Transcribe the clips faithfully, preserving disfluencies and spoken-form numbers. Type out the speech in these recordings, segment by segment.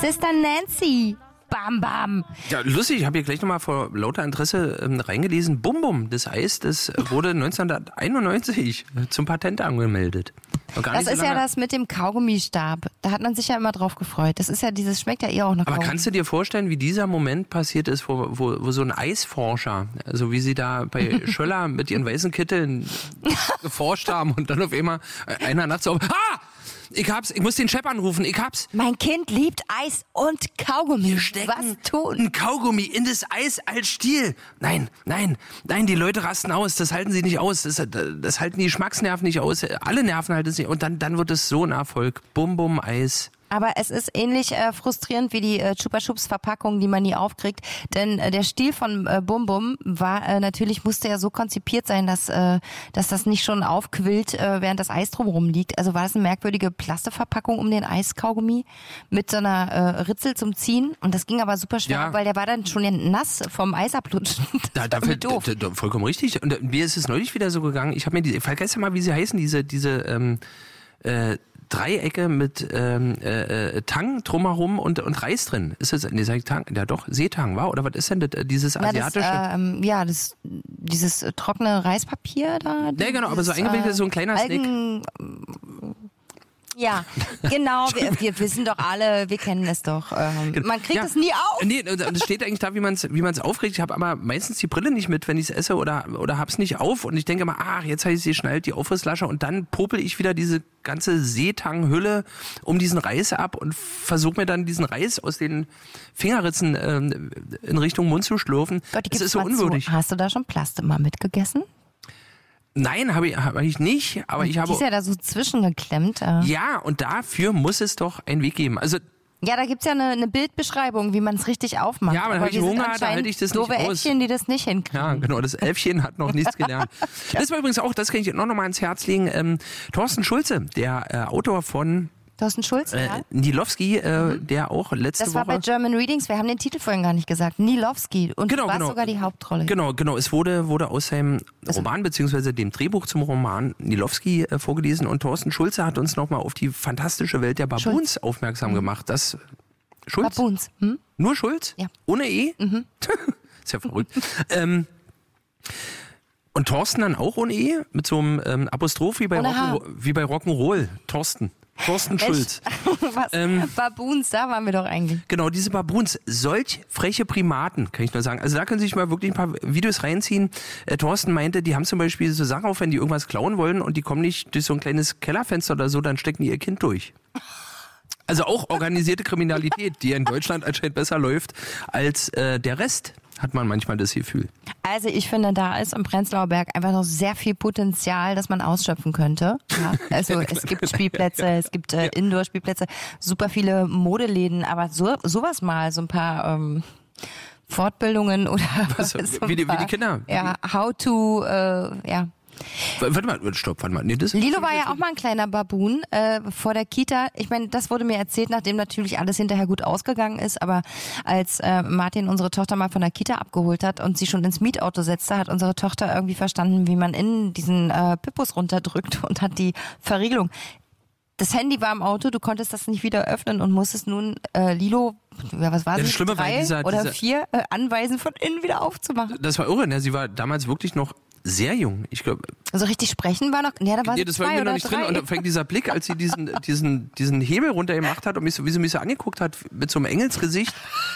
Sister Nancy. Bam, bam. Ja, lustig, ich habe hier gleich nochmal vor lauter Interesse ähm, reingelesen. Bum Bum, das Eis, das wurde neunzehnhunderteinundneunzig zum Patent angemeldet. Das ist so ja das mit dem Kaugummistab. Da hat man sich ja immer drauf gefreut. Das ist ja dieses, schmeckt ja eher auch noch Aber Kaugummi. kannst du dir vorstellen, wie dieser Moment passiert ist, wo, wo, wo so ein Eisforscher, also wie sie da bei Schöller mit ihren weißen Kitteln geforscht haben und dann auf einmal einer nachts so, ah! Ich hab's, ich muss den Chef anrufen, ich hab's. Mein Kind liebt Eis und Kaugummi. Was tun? Ein Kaugummi in das Eis als Stiel. Nein, nein, nein, die Leute rasten aus, das halten sie nicht aus, das, das halten die Geschmacksnerven nicht aus, alle Nerven halten es nicht und dann, dann wird es so ein Erfolg. Bum, bum, Eis. Aber es ist ähnlich äh, frustrierend wie die äh, Chupa Chups Verpackung, die man nie aufkriegt. Denn äh, der Stiel von äh, Bum Bum war äh, natürlich, musste ja so konzipiert sein, dass, äh, dass das nicht schon aufquillt, äh, während das Eis drumherum liegt. Also war das eine merkwürdige Plasteverpackung um den Eiskaugummi mit so einer äh, Ritzel zum Ziehen. Und das ging aber super schnell, Ja. weil der war dann schon nass vom Eis ablutschen. Da, da, fällt- doof. da, da, vollkommen richtig. Und äh, mir ist es neulich wieder so gegangen, ich habe mir die, ich vergesse mal, wie sie heißen, diese, diese ähm, äh, Dreiecke mit ähm, äh, Tang drumherum und, und Reis drin. Ist das, nee, sag ich Tang? Ja doch, Seetang, war? Oder was ist denn das, äh, dieses Na, asiatische? Das, ähm, ja, das, dieses äh, trockene Reispapier da. Ja, genau, aber so dieses, eingewickelt, so ein kleiner Algen, Ja, genau, wir, wir wissen doch alle, wir kennen es doch. Ähm, man kriegt Ja. es nie auf. Nee, und es steht eigentlich da, wie man es wie man's aufkriegt. Ich habe aber meistens die Brille nicht mit, wenn ich es esse oder, oder hab's nicht auf. Und ich denke mal, ach, jetzt habe ich sie geschnallt, die Aufrisslasche. Und dann popel ich wieder diese ganze Seetanghülle um diesen Reis ab und versuche mir dann diesen Reis aus den Fingerritzen ähm, in Richtung Mund zu schlürfen. Gott, Das ist so mal unwürdig. Zu. Hast du da schon Plaste mal mitgegessen? Nein, habe ich, hab ich nicht. Aber ich Die habe... ist ja da so zwischengeklemmt. Äh. Ja, und dafür muss es doch einen Weg geben. Also Ja, da gibt's ja eine, eine Bildbeschreibung, wie man es richtig aufmacht. Ja, aber dann hab ich wir sind Hunger, da anscheinend halte ich das nicht doofe aus. Äffchen, die das nicht hinkriegen. Ja, genau, das Elfchen hat noch nichts gelernt. Das war übrigens auch, das kann ich noch mal ans Herz legen, ähm, Thorsten Schulze, der äh, Autor von Thorsten Schulze, äh, ja? Nilowski, äh, der auch letzte Das war bei Woche... German Readings, wir haben den Titel vorhin gar nicht gesagt. Nilowski. Und Genau, du warst genau. sogar die Hauptrolle. Genau, genau. Es wurde, wurde aus seinem Roman beziehungsweise dem Drehbuch zum Roman Nilowski äh, vorgelesen und Thorsten Schulze hat uns nochmal auf die fantastische Welt der Baboons Schulz. aufmerksam Mhm. gemacht. Das Schulz? Baboons. Hm? Nur Schulz? Ja. Ohne E? Mhm. Ist ja verrückt. ähm, und Thorsten dann auch ohne E? Mit so einem ähm, Apostroph wie bei, Ohne Rock'n'Ro- wie bei Rock'n'Roll. Thorsten. Thorsten Schulz. Was? Ähm, Baboons, da waren wir doch eigentlich. Genau, diese Baboons, solch freche Primaten, kann ich nur sagen. Also da können Sie sich mal wirklich ein paar Videos reinziehen. Äh, Thorsten meinte, die haben zum Beispiel so Sachen auf, wenn die irgendwas klauen wollen und die kommen nicht durch so ein kleines Kellerfenster oder so, dann stecken die ihr Kind durch. Also auch organisierte Kriminalität, die in Deutschland anscheinend besser läuft als äh, der Rest, hat man manchmal das Gefühl. Also ich finde, da ist im Prenzlauer Berg einfach noch sehr viel Potenzial, das man ausschöpfen könnte. Ja, also es gibt Spielplätze, es gibt äh, Indoor-Spielplätze, super viele Modeläden, aber so sowas mal, so ein paar ähm, Fortbildungen oder Was, so ein wie, die, paar, wie die Kinder. Ja, how to, äh, ja. Warte mal, stopp, warte mal. Nee, das Lilo war ja auch mal ein kleiner Baboon äh, vor der Kita. Ich meine, das wurde mir erzählt, nachdem natürlich alles hinterher gut ausgegangen ist. Aber als äh, Martin unsere Tochter mal von der Kita abgeholt hat und sie schon ins Mietauto setzte, hat unsere Tochter irgendwie verstanden, wie man innen diesen äh, Pippus runterdrückt und hat die Verriegelung. Das Handy war im Auto, du konntest das nicht wieder öffnen und musstest nun äh, Lilo, ja, was war Ja, sie, das Schlimme war drei dieser- oder dieser- vier, äh, anweisen, von innen wieder aufzumachen. Das war irre, ne? Sie war damals wirklich noch sehr jung. Ich glaube, Also richtig sprechen war noch, ja, da war nee, sie das war zwei irgendwie noch oder nicht drei. drin. Und dann fängt dieser Blick, als sie diesen, diesen, diesen Hebel runtergemacht hat und mich so, wie sie mich so angeguckt hat, mit so einem Engelsgesicht.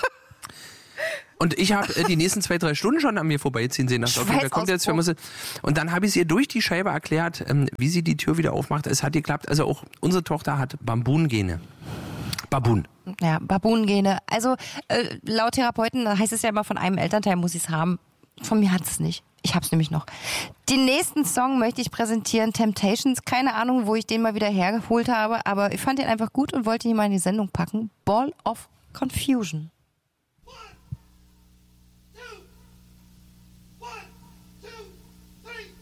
Und ich habe äh, die nächsten zwei, drei Stunden schon an mir vorbeiziehen sehen. Dachte, okay, wer kommt jetzt? Wer muss jetzt? Und dann habe ich es ihr durch die Scheibe erklärt, ähm, wie sie die Tür wieder aufmacht. Es hat geklappt. Also auch unsere Tochter hat Bambun-Gene. Baboon. Ja, Baboon-Gene. Also äh, laut Therapeuten heißt es ja immer, von einem Elternteil muss ich es haben. Von mir hat es nicht. Ich hab's nämlich noch. Den nächsten Song möchte ich präsentieren, Temptations. Keine Ahnung, wo ich den mal wieder hergeholt habe, aber ich fand den einfach gut und wollte ihn mal in die Sendung packen. Ball of Confusion.